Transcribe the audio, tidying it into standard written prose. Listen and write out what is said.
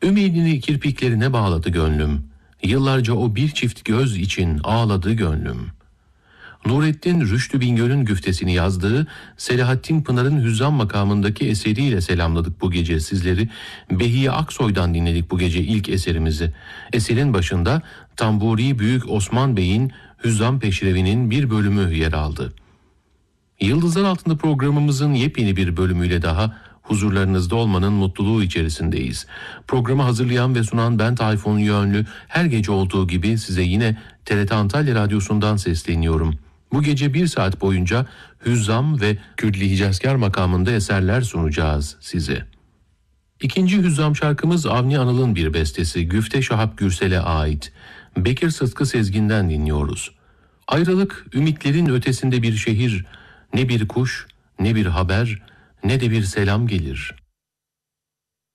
Ümidini kirpiklerine bağladı gönlüm. Yıllarca o bir çift göz için ağladı gönlüm. Nurettin Rüştü Bingöl'ün güftesini yazdığı Selahattin Pınar'ın Hüzzam makamındaki eseriyle selamladık bu gece sizleri. Behiye Aksoy'dan dinledik bu gece ilk eserimizi. Eserin başında Tamburi Büyük Osman Bey'in Hüzzam Peşrevi'nin bir bölümü yer aldı. Yıldızlar Altında programımızın yepyeni bir bölümüyle daha huzurlarınızda olmanın mutluluğu içerisindeyiz. Programı hazırlayan ve sunan ben Tayfun Yönlü, her gece olduğu gibi size yine TRT Antalya Radyosu'ndan sesleniyorum. Bu gece 1 saat boyunca Hüzzam ve Kürdili Hicazkar makamında eserler sunacağız size. İkinci Hüzzam şarkımız Avni Anıl'ın bir bestesi, Güfte Şahap Gürsel'e ait. Bekir Sıtkı Sezgin'den dinliyoruz. Ayrılık, ümitlerin ötesinde bir şehir, ne bir kuş, ne bir haber, ne de bir selam gelir.